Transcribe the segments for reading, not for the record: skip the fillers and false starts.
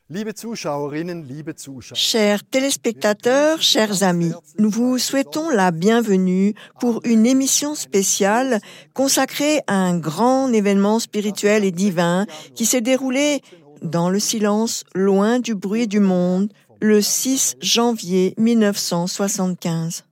Liebe Zuschauerinnen, liebe Zuschauer. Chers téléspectateurs, chers amis, nous vous souhaitons la bienvenue pour une émission spéciale consacrée à un grand événement spirituel et divin qui s'est déroulé dans le silence, loin du bruit du monde, le 6 janvier 1975.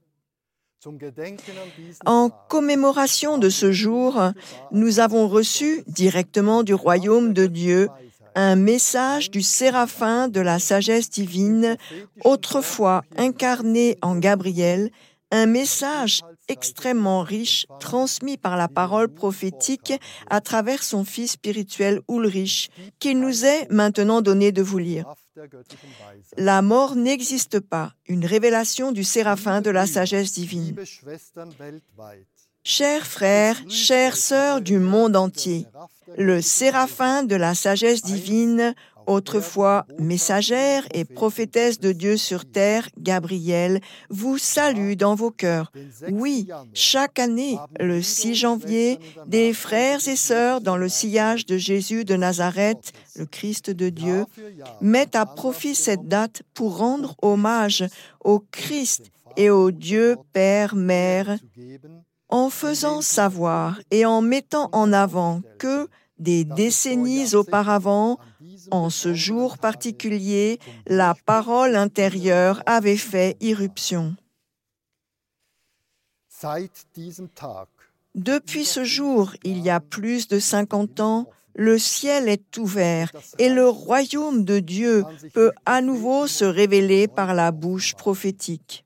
En commémoration de ce jour, nous avons reçu directement du royaume de Dieu un message du séraphin de la sagesse divine, autrefois incarné en Gabriel, un message extrêmement riche transmis par la parole prophétique à travers son fils spirituel Ulrich, qu'il nous est maintenant donné de vous lire. La mort n'existe pas, une révélation du séraphin de la sagesse divine. Chers frères, chères sœurs du monde entier, le séraphin de la sagesse divine, autrefois messagère et prophétesse de Dieu sur terre, Gabriel, vous salue dans vos cœurs. Oui, chaque année, le 6 janvier, des frères et sœurs dans le sillage de Jésus de Nazareth, le Christ de Dieu, mettent à profit cette date pour rendre hommage au Christ et au Dieu Père, Mère, en faisant savoir et en mettant en avant que, des décennies auparavant, en ce jour particulier, la parole intérieure avait fait irruption. Depuis ce jour, il y a plus de 50 ans, le ciel est ouvert et le royaume de Dieu peut à nouveau se révéler par la bouche prophétique.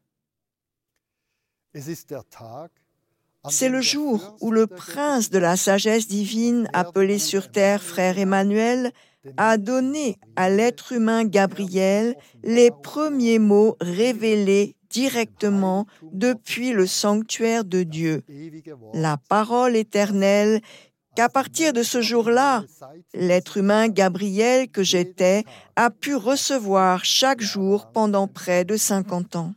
C'est le jour où le prince de la sagesse divine, appelé sur terre frère Emmanuel, a donné à l'être humain Gabriel les premiers mots révélés directement depuis le sanctuaire de Dieu, la parole éternelle, qu'à partir de ce jour-là, l'être humain Gabriel que j'étais a pu recevoir chaque jour pendant près de 50 ans.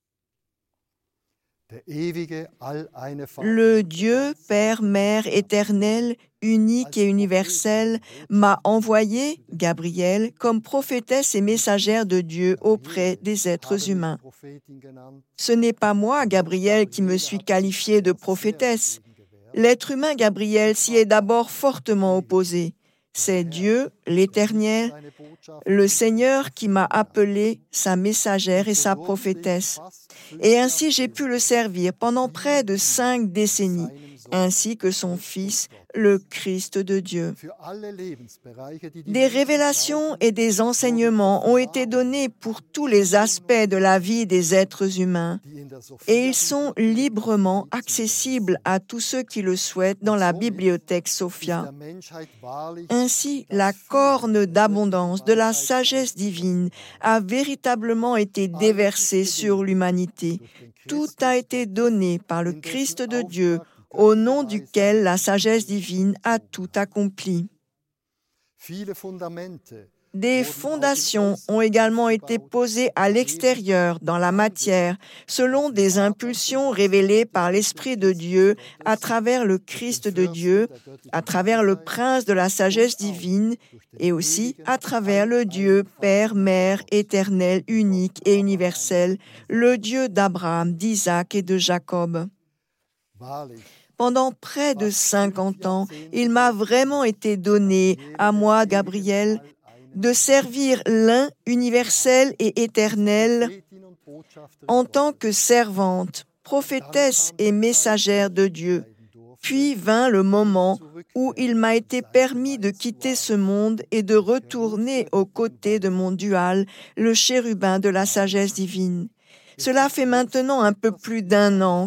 Le Dieu, Père, Mère, éternel, unique et universel, m'a envoyé, Gabriel, comme prophétesse et messagère de Dieu auprès des êtres humains. Ce n'est pas moi, Gabriel, qui me suis qualifiée de prophétesse. L'être humain, Gabriel, s'y est d'abord fortement opposé. C'est Dieu, l'Éternel, le Seigneur qui m'a appelée sa messagère et sa prophétesse. Et ainsi j'ai pu le servir pendant près de 5 décennies, ainsi que son Fils, le Christ de Dieu. Des révélations et des enseignements ont été donnés pour tous les aspects de la vie des êtres humains, et ils sont librement accessibles à tous ceux qui le souhaitent dans la bibliothèque Sophia. Ainsi, la corne d'abondance de la sagesse divine a véritablement été déversée sur l'humanité. Tout a été donné par le Christ de Dieu, au nom duquel la sagesse divine a tout accompli. Des fondations ont également été posées à l'extérieur, dans la matière, selon des impulsions révélées par l'Esprit de Dieu à travers le Christ de Dieu, à travers le Prince de la sagesse divine et aussi à travers le Dieu Père, Mère, éternel, unique et universel, le Dieu d'Abraham, d'Isaac et de Jacob. Pendant près de 50 ans, il m'a vraiment été donné, à moi, Gabriel, de servir l'un universel et éternel en tant que servante, prophétesse et messagère de Dieu. Puis vint le moment où il m'a été permis de quitter ce monde et de retourner aux côtés de mon dual, le chérubin de la sagesse divine. Cela fait maintenant un peu plus d'1 an